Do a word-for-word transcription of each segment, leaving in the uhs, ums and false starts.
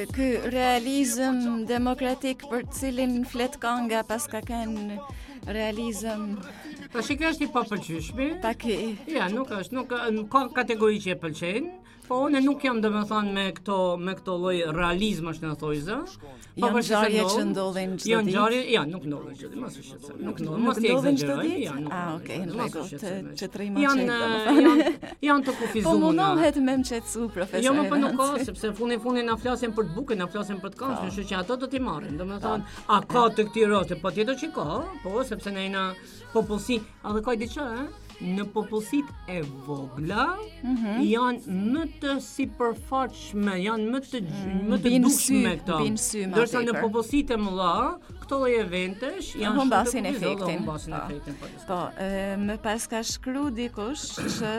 ky realizëm demokratik për cilin flet kanga pas ka kanë realizëm Po shikoj është i papëlqyeshmi. pak i Ja, nuk është, nuk ka kategori që e pëlqejnë, po unë nuk jam domethënë me këto me këto lloj realizmash në thojza. janë ngjarje që ndodhin çdo Janë ditë. ngjarje, ja, nuk ndodhin çdo ditë, mos e shqetësoj. Nuk ndodhin, Nuk mos i ndodhin çdo egzagjeroj. ditë? Ja, nuk Ah, ndodhin, okay, në mos e rregull, shqetësoj. të çetrima Janë çet, janë janë të Po kufizuara. mundohet me më qetësu profesor. Jo, më po nuk ka, Evanci. sepse fundi fundi na flasin për të bukën, na flasin për të këndshme, kështu që ato do t'i marrin. Domethënë, a ka të këtij rasti? Patjetër që ka, po sepse ne jena popullsi, a dhe ka diçka, ë? Në popullsit e vogla janë më të sipërfaqshme, janë më të më të Bin dukshme sy, këto. bin sy ma Ndërsa në tepër. popullsit e mëdha, këto lloj eventesh janë Humbasin shumë të kufizuara, efektin. humbasin Po. efektin po. Po, e, më pas ka shkru dikush që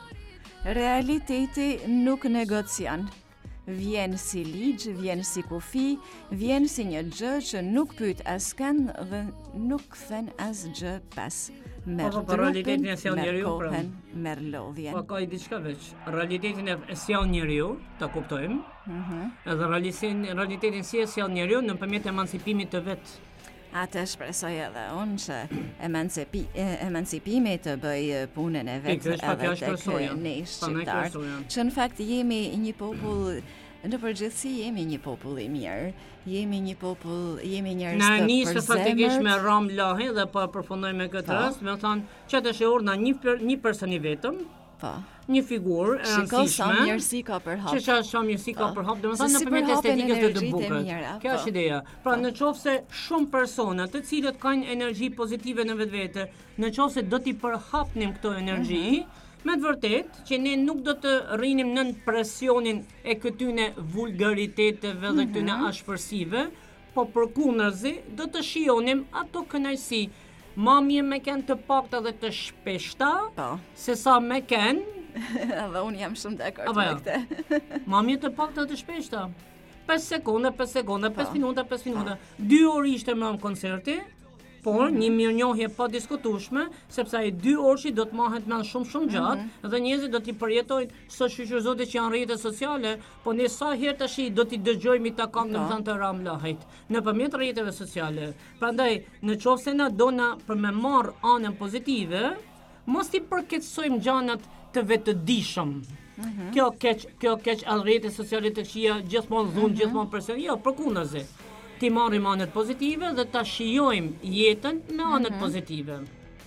realiteti nuk negocian. Vjen si ligj, vjen si kufi, vjen si një gjë që nuk pyet askën dhe nuk kthen asgjë pas. Merr Po, po, po, realitetin trupin, e sjell merr njeriu, pra. kohën, merr lodhjen. Po ka i diçka veç. Realitetin e e sjell njeriu, ta kuptojmë. Mhm. Edhe realitetin realitetin si e sjell njeriu nëpërmjet emancipimit të vet. Atë shpresoj edhe unë që emancipi, e- emancipimi të bëj punën e vetë Pikërisht, pa kjo edhe është tek kërsoja. ne Pa ne shqiptarët, kërsoja. që në fakt jemi një popull, në përgjithësi jemi një popull i mirë, jemi një popull, jemi njerëz Na të nisë faktikisht me përzemërt. Ram Lahi dhe po e përfundoj me këtë Po. rast, me thënë që të shehur na një per, një person i vetëm, Po. një figurë e Shiko sa rëndësishme. mirësi ka për hap. Që çfarë sa mirësi ka Po. për hap, Se domethënë si nëpërmjet përhapen estetikës të energjitë e bukët. mira, Kjo po. është ideja. Pra në qoftë se shumë persona të cilët kanë energji pozitive në vetvete, në qoftë se do t'i përhapnim këto energji, me të vërtet që ne nuk do të rrinim nën presionin e këtyne vulgariteteve dhe këtyne ashpërsive, po përkundërzi do të shijonim ato kënaqësi. Mamje me kënë të pakta dhe të shpeshta, Po. se sa me kënë Edhe unë jam shumë dakord Apo me jo? këtë. Mamje të pakta të shpeshta. pesë sekonda, pesë sekonda, pesë Po. minuta, pesë minuta. dy orë ishte më koncerti, por një mirënjohje pa diskutueshme, sepse ai dy orë që do të mahet më shumë shumë gjatë dhe njerëzit do t'i përjetojnë sot shoqëzotë që janë rrjetet sociale, po ne sa herë tash do t'i dëgjojmë i takon domethënë të Ram Lahit nëpërmjet rrjeteve sociale. Prandaj, në qoftë se na dona për me marr anën pozitive, mos i përkeqësojmë gjanat të vetëdijshëm. Kjo keq, kjo keq rrjetet sociale të këqija gjithmonë dhunë, gjithmonë presion. Jo, përkundërzi. Ti marrim anët pozitive dhe ta shijojmë jetën me anët pozitive.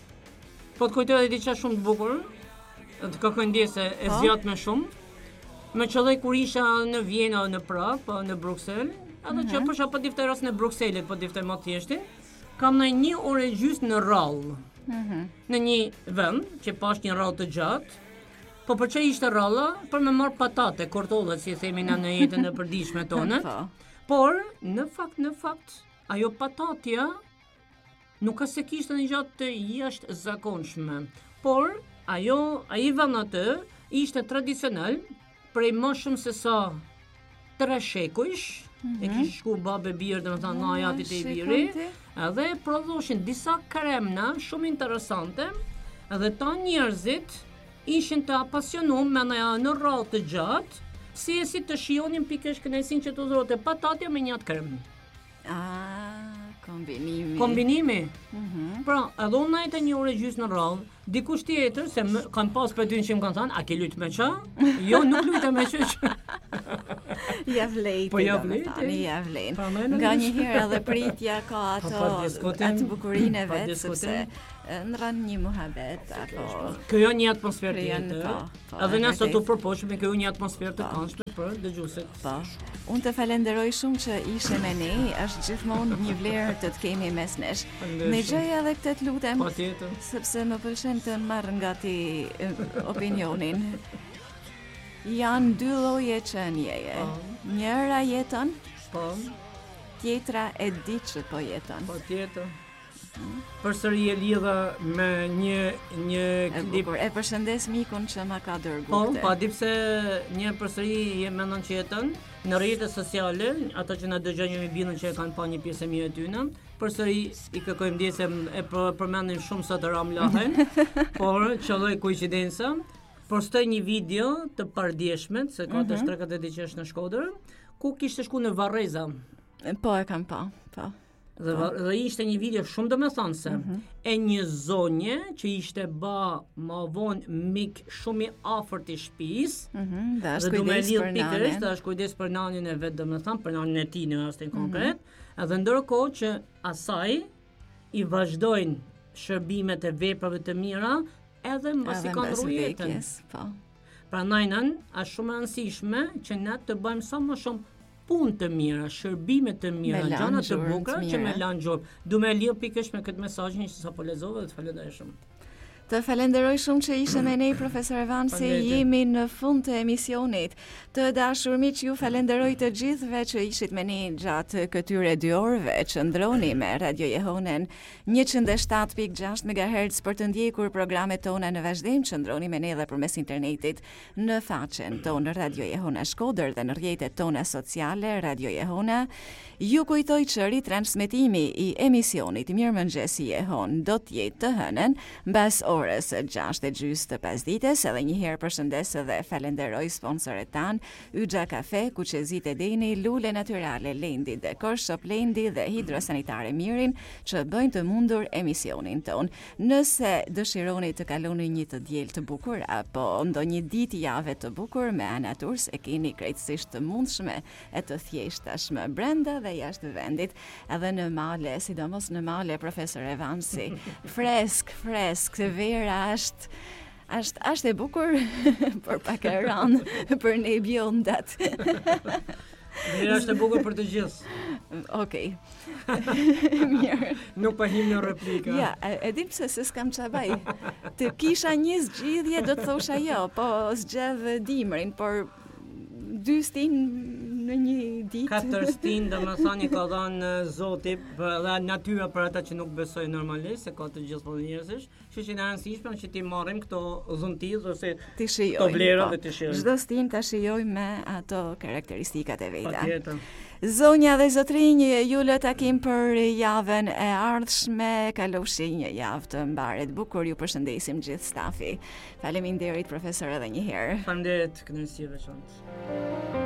Po të kujtoj edhe diçka shumë të bukur, të kërkoj ndjesë e zgjat me shumë. Me qëlloj kur isha në Vjenë o në Prag, po në Bruksel, edhe që për shkak po diftoj rast në Brukselit, po diftoj më thjeshtin, kam në një orë gjysmë në rrallë. Në një vend që pash një rrallë të gjatë. Po për çfarë ishte rralla? Për me marr patate, kortollet, si themi na në jetën e përditshme tonë. Po. Por, në fakt, në fakt, ajo patatja nuk ka se kishte një gjatë të jashtë zakonshme. Por, ajo, ai vend atë ishte tradicional prej më shumë se sa tre shekujsh, e kishte shku babë birë, domethënë nga ajatit e i biri, edhe prodhoshin disa kremna shumë interesante, edhe ta njerëzit ishin të apasionuar me në, në rrallë të gjatë, si e si të shijonin pikërisht kënaqësinë që të udhërote patatja me një atë krem. Ah, kombinimi. Kombinimi. Pra, edhe unë najtë një orë e gjysmë në rrallë, dikush tjetër, se më, kanë pas për ty në që më kanë thënë, a ke luajtur me qa? Jo, nuk luajta me qa. Ja vlejti, Po ja domethënë, vlejti. ja vlen. Pa me në Nga në një në herë edhe pritja ka Pa, ato, pa diskutim, atë bukurinë e pa vetë, diskutim. sepse e, ndran një muhabet, apo... Kjo një atmosferë Krijon, tjetër. po, po, Edhe e ne sot u vërtet. përpoqëm me kjo një atmosferë të këndshme për dëgjuesit. Po, unë të falenderoj shumë që ishe me ne, është gjithmonë një vlerë të të kemi mes nesh. Faleminderit Ne shumë. gjëja edhe këtë të lutem, Patjetër. sepse më pëlqen të marr nga ti e, opinionin. Janë dy lloje qenjeje. Njëra jeton, Po, tjetra e di që po jeton. patjetër. Përsëri e lidha me një një E klip. bukur. E përshëndes mikun që ma ka dërguar. Po, këtë. pa di pse një përsëri je mendon që jetën në rrjetet sociale, ata që na dëgjojnë mi bindën që e kanë pa një pjesë e mirë e tyre. Përsëri i kërkojmë ndjesë e për- përmendim shumë sot Ram Lahen, por qëlloj koincidenca. Postoj një video të pardjeshmet, se ka të shtrekat e di që është në Shkodër, ku kishte shku në Varreza. Po e kam pa, po. Dhe, dhe ishte një video shumë domethënëse mm -hmm. e një zonje që ishte ba ma vonë mik shumë i afërt i shtëpisë mm -hmm. dhe është dhe kujdes për nanin. Dhe është kujdes për nanin e vet domethënë, për nanin e tij në rastin konkret. Mm -hmm. Edhe ndërkohë që asaj i vazhdojnë shërbimet e veprave të mira edhe mbasi kanë rrugën. Po. Prandaj nën është shumë e rëndësishme që ne të bëjmë sa më shumë punë të mira, shërbime të mira, gjëra të bukura që me lanë gjurmë. Du me lidh pikërisht me këtë mesazhin që sapo lexova dhe të falenderoj shumë. Të falenderoj shumë që ishe me ne, profesor Evansi, jemi në fund të emisionit. Të dashur miq, ju falenderoj të gjithëve që ishit me ne gjatë këtyre dy orëve që ndroni me Radio Jehonen njëqind e shtatë pikë gjashtë megahertz për të ndjekur programet tona në vazhdim, që ndroni me ne edhe përmes internetit në faqen tonë Radio Jehona Shkodër dhe në rrjetet tona sociale Radio Jehona. Ju kujtoj që ritransmetimi i emisionit Mirëmëngjesi Jehon do të jetë të hënën mbas orës gjashtë e gjys të pasdites. Edhe një herë përshëndes dhe falenderoj sponsorët tan, Yxha Kafe, Kuqezit e Deni, Lule Natyrale Lendi, Dekor Shop Lendi dhe Hidrosanitare Mirin që bëjnë të mundur emisionin ton. Nëse dëshironi të kaloni një të diel të bukur apo ndonjë ditë jave të bukur me anaturs, e keni krejtësisht të mundshme e të thjeshtashme brenda dhe jashtë vendit, edhe në male, sidomos në male, profesor Evansi. Fresk, fresk, vera është është është e bukur, por pak e rënd për ne bjondat. Vera është e bukur për të gjithë. Okej. Mirë. Nuk pa him në replika. Ja, e di pse se s'kam çabaj. Të kisha një zgjidhje do të thosha jo, po zgjedh dimrin, por dy stin në një ditë. Katër stin, domethënë ka dhënë Zoti dhe natyra për ata që nuk besojnë normalisht se ka të gjithë po njerëzish, kështu që në rëndësishme që ti marrim këto dhuntiz ose të vlera dhe të shijojmë. Çdo stin ta shijojmë me ato karakteristikat e veta. Patjetër. Zonja dhe zotrinj, ju lë takim për javën e ardhshme, kalofshi një javë të mbaret bukur, ju përshëndesim gjithë stafi. Faleminderit profesor edhe një herë. Faleminderit, kënaqësi e veçantë.